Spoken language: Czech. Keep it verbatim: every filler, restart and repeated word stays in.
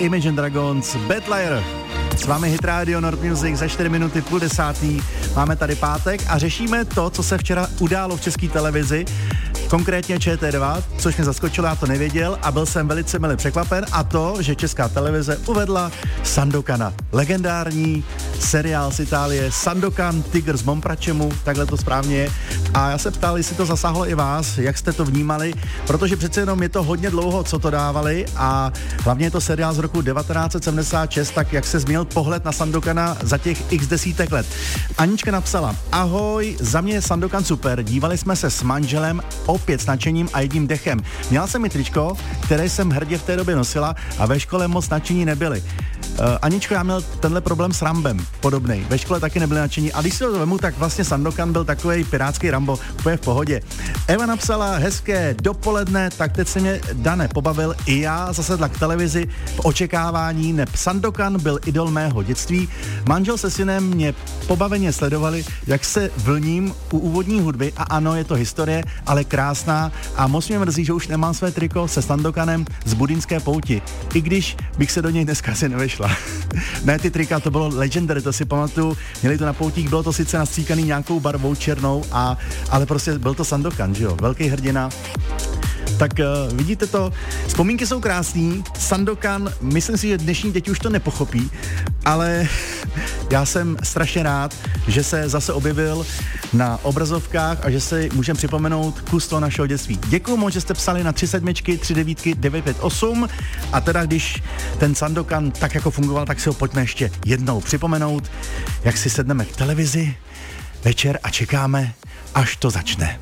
Imagine Dragons, Bad Liar. S vámi Hit Radio Nord Music za čtyři minuty půl desátý. Máme tady pátek a řešíme to, co se včera událo v české televizi, konkrétně Č T dva, což mě zaskočilo, já to nevěděl a byl jsem velice milý překvapen, a to, že česká televize uvedla Sandokana. Legendární seriál z Itálie Sandokan, Tygr z Mompračemu, takhle to správně je. A já se ptal, jestli to zasáhlo i vás, jak jste to vnímali, protože přece jenom je to hodně dlouho, co to dávali, a hlavně je to seriál z roku devatenáct set sedmdesát šest, tak jak se změnil pohled na Sandokana za těch x desítek let. Anička napsala: ahoj, za mě je Sandokan super, dívali jsme se s manželem opět s nadšením a jedním dechem. Měla jsem i tričko, které jsem hrdě v té době nosila, a ve škole moc nadšení nebyli. Uh, Aničko, já měl tenhle problém s Rambem, podobnej. Ve škole taky nebyli nadšení, a když si to vemu, tak vlastně Sandokan byl takovej pirátský Rambo, úplně v pohodě. Eva napsala: hezké dopoledne, tak teď se mě, Dane, pobavil i já, zasedla k televizi v očekávání, neb Sandokan byl idol mého dětství. Manžel se synem mě pobaveně sledovali, jak se vlním u úvodní hudby, a ano, je to historie, ale krásná, a moc mě mrzí, že už nemám své triko se Sandokanem z Budínské pouti, i když bych se do něj dneska asi nevešla. Ne, ty trika, to bylo legendary, to si pamatuju, měli to na poutích, bylo to sice nastříkaný nějakou barvou černou, a, ale prostě byl to Sandokan, že jo, velký hrdina. Tak uh, vidíte to, vzpomínky jsou krásný, Sandokan, myslím si, že dnešní děti už to nepochopí, ale já jsem strašně rád, že se zase objevil na obrazovkách a že si můžeme připomenout kus toho našeho dětství. Děkuju moc, že jste psali na tři sedmičky, tři devítky, devět pět osm, a teda když ten Sandokan tak jako fungoval, tak si ho pojďme ještě jednou připomenout, jak si sedneme k televizi večer a čekáme, až to začne.